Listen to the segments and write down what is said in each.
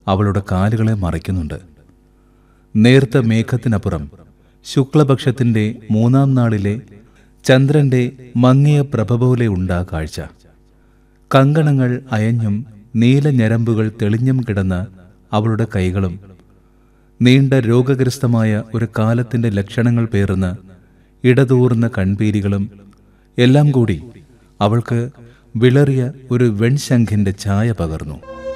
അവളുടെ കാലുകളെ മറയ്ക്കുന്നുണ്ട്. നേർത്ത മേഘത്തിനപ്പുറം ശുക്ലപക്ഷത്തിന്റെ 3-ാം നാളിലെ ചന്ദ്രന്റെ മങ്ങിയ പ്രഭ പോലെ ഉണ്ടാ കാഴ്ച. കങ്കണങ്ങൾ അയഞ്ഞും നീല ഞരമ്പുകൾ തെളിഞ്ഞും കിടന്ന അവളുടെ കൈകളും നീണ്ട രോഗഗ്രസ്തമായ ഒരു കാലത്തിന്റെ ലക്ഷണങ്ങൾ പേറുന്ന ഇടതൂർന്ന കൺപീലികളും എല്ലാം കൂടി അവൾക്ക് വിളറിയ ഒരു വെൺശംഖിന്റെ ഛായ പകർന്നു.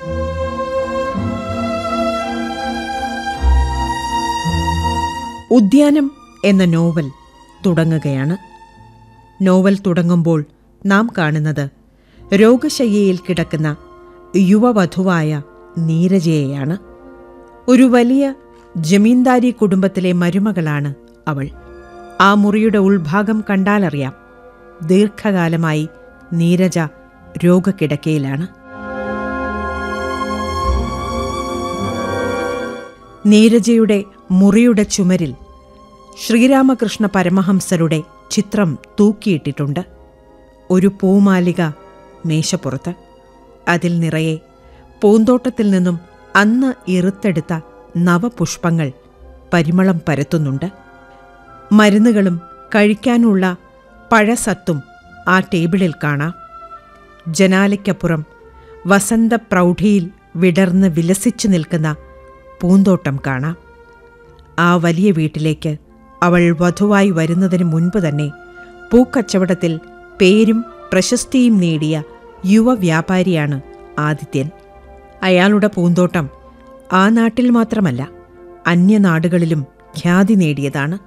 ഉദ്യാനം എന്ന നോവൽ തുടങ്ങുകയാണ്. നോവൽ തുടങ്ങുമ്പോൾ നാം കാണുന്നത് രോഗശയ്യയിൽ കിടക്കുന്ന യുവവധുവായ നീരജയെയാണ്. ഒരു വലിയ ജമീന്ദാരി കുടുംബത്തിലെ മരുമകളാണ് അവൾ. ആ മുറിയുടെ ഉൾഭാഗം കണ്ടാലറിയാം, ദീർഘകാലമായി നീരജ രോഗക്കിടക്കയിലാണ്. നീരജയുടെ മുറിയുടെ ചുമരിൽ ശ്രീരാമകൃഷ്ണ പരമഹംസരുടെ ചിത്രം തൂക്കിയിട്ടിട്ടുണ്ട്. ഒരു പൂമാലിക മേശപ്പുറത്ത്. അതിൽ നിറയെ പൂന്തോട്ടത്തിൽ നിന്നും അന്ന് ഇറുത്തെടുത്ത നവപുഷ്പങ്ങൾ പരിമളം പരത്തുന്നുണ്ട്. മരുന്നുകളും കഴിക്കാനുള്ള പഴസത്തും ആ ടേബിളിൽ കാണാം. ജനാലയ്ക്കപ്പുറം വസന്തപ്രൗഢിയിൽ വിടർന്ന് വിലസിച്ചു നിൽക്കുന്ന പൂന്തോട്ടം കാണാം. ആ വലിയ വീട്ടിലേക്ക് അവൾ വധുവായി വരുന്നതിന് മുൻപ് തന്നെ പൂക്കച്ചവടത്തിൽ പേരും പ്രശസ്തിയും നേടിയ യുവ വ്യാപാരിയാണ് ആദിത്യൻ. അയാളുടെ പൂന്തോട്ടം ആ നാട്ടിൽ മാത്രമല്ല, അന്യനാടുകളിലും ഖ്യാതി നേടിയതാണ്.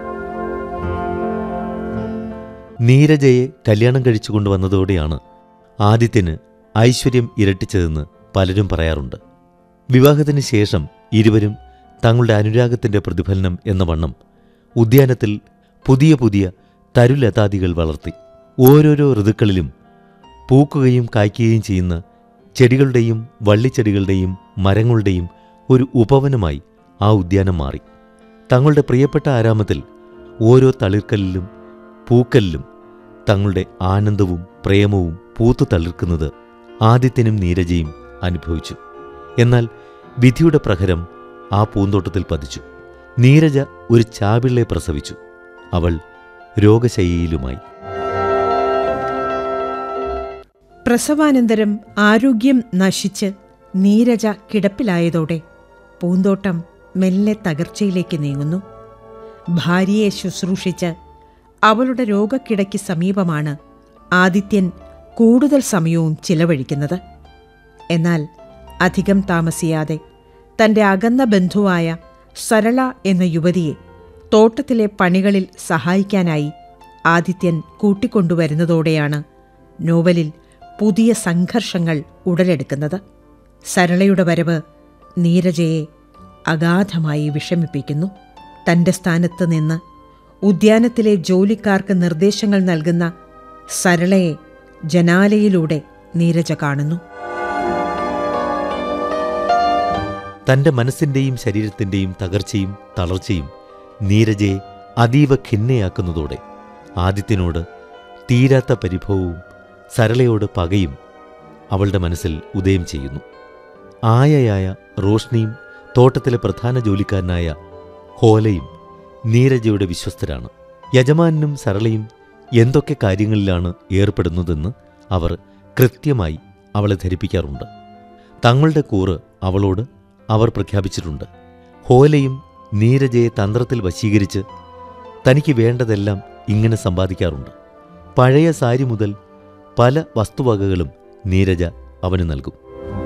നീരജയെ കല്യാണം കഴിച്ചു കൊണ്ടുവന്നതോടെയാണ് ആദിത്യന് ഐശ്വര്യം ഇരട്ടിച്ചതെന്ന് പലരും പറയാറുണ്ട്. വിവാഹത്തിന് ശേഷം ഇരുവരും തങ്ങളുടെ അനുരാഗത്തിന്റെ പ്രതിഫലനം എന്ന വണ്ണം ഉദ്യാനത്തിൽ പുതിയ പുതിയ തരുലതാദികൾ വളർത്തി. ഓരോരോ ഋതുക്കളിലും പൂക്കുകയും കായ്ക്കുകയും ചെയ്യുന്ന ചെടികളുടെയും വള്ളിച്ചെടികളുടെയും മരങ്ങളുടെയും ഒരു ഉപവനമായി ആ ഉദ്യാനം മാറി. തങ്ങളുടെ പ്രിയപ്പെട്ട ആരാമത്തിൽ ഓരോ തളിർക്കല്ലിലും പൂക്കല്ലിലും തങ്ങളുടെ ആനന്ദവും പ്രേമവും പൂത്തു തളിർക്കുന്നത് ആദിത്യനും നീരജയും അനുഭവിച്ചു. എന്നാൽ വിധിയുടെ പ്രഹരം ആ പൂന്തോട്ടത്തിൽ പതിച്ചു. നീരജ ഒരു ചാപിള്ളയെ പ്രസവിച്ചു. അവൾ രോഗശയ്യയിലുമായി. പ്രസവാനന്തരം ആരോഗ്യം നശിച്ച് നീരജ കിടപ്പിലായതോടെ പൂന്തോട്ടം മെല്ലെ തകർച്ചയിലേക്ക് നീങ്ങുന്നു. ഭാര്യയെ ശുശ്രൂഷിച്ച് അവളുടെ രോഗക്കിടയ്ക്ക് സമീപമാണ് ആദിത്യൻ കൂടുതൽ സമയവും ചിലവഴിക്കുന്നത്. എന്നാൽ അധികം താമസിയാതെ തൻ്റെ അകന്ന ബന്ധുവായ സരള എന്ന യുവതിയെ തോട്ടത്തിലെ പണികളിൽ സഹായിക്കാനായി ആദിത്യൻ കൂട്ടിക്കൊണ്ടുവരുന്നതോടെയാണ് നോവലിൽ പുതിയ സംഘർഷങ്ങൾ ഉടലെടുക്കുന്നത്. സരളയുടെ വരവ് നീരജയെ അഗാധമായി വിഷമിപ്പിക്കുന്നു. തൻ്റെ സ്ഥാനത്ത് നിന്ന് ഉദ്യാനത്തിലെ ജോലിക്കാർക്ക് നിർദ്ദേശങ്ങൾ നൽകുന്ന സരളയെ ജനാലയിലൂടെ നീരജ കാണുന്നു. തന്റെ മനസ്സിന്റെയും ശരീരത്തിന്റെയും തകർച്ചയും തളർച്ചയും നീരജയെ അതീവ ഖിന്നയാക്കുന്നതോടെ ആദിത്യനോട് തീരാത്ത പരിഭവവും സരളയോട് പകയും അവളുടെ മനസ്സിൽ ഉദയം ചെയ്യുന്നു. ആയയായ റോഷ്നിയും തോട്ടത്തിലെ പ്രധാന ജോലിക്കാരനായ ഹോലയും നീരജയുടെ വിശ്വസ്തരാണ്. യജമാനും സരളയും എന്തൊക്കെ കാര്യങ്ങളിലാണ് ഏർപ്പെടുന്നതെന്ന് അവർ കൃത്യമായി അവളെ ധരിപ്പിക്കാറുണ്ട്. തങ്ങളുടെ കൂറ് അവളോട് അവർ പ്രഖ്യാപിച്ചിട്ടുണ്ട്. ഹോലയും നീരജയെ തന്ത്രത്തിൽ വശീകരിച്ച് തനിക്ക് വേണ്ടതെല്ലാം ഇങ്ങനെ സമ്പാദിക്കാറുണ്ട്. പഴയ സാരി മുതൽ പല വസ്തുവകകളും നീരജ അവന് നൽകും.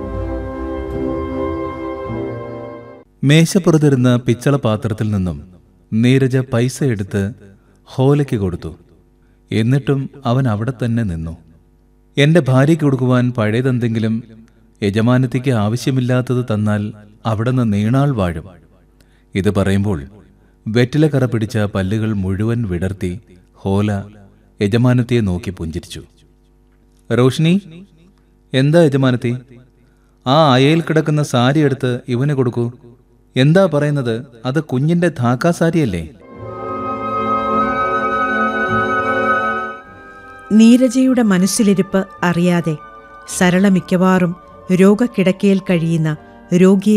മേശപ്പുറത്തിരുന്ന പിച്ചള പാത്രത്തിൽ നിന്നും നീരജ പൈസ എടുത്ത് ഹോലയ്ക്ക് കൊടുത്തു. എന്നിട്ടും അവൻ അവിടെ തന്നെ നിന്നു. എന്റെ ഭാര്യയ്ക്ക് കൊടുക്കുവാൻ പഴയതെന്തെങ്കിലും യജമാനത്തിക്ക് ആവശ്യമില്ലാത്തത് തന്നാൽ അവിടെ നിന്ന് നീണാൾ വാഴും. ഇത് പറയുമ്പോൾ വെറ്റിലക്കറ പിടിച്ച പല്ലുകൾ മുഴുവൻ വിടർത്തി ഹോല യജമാനത്തിയെ നോക്കി പുഞ്ചിരിച്ചു. റോഷ്നി, എന്താ യജമാനത്തി? ആ അയയിൽ കിടക്കുന്ന സാരി എടുത്ത് ഇവന് കൊടുക്കൂ. എന്താ പറയുന്നത്? അത് കുഞ്ഞിന്റെ ധാക്കാ സാരിയല്ലേ? നീരജയുടെ മനസ്സിലിരിപ്പ് അറിയാതെ സരള മിക്കവാറും രോഗക്കിടക്കയിൽ കഴിയുന്ന രോഗിയെ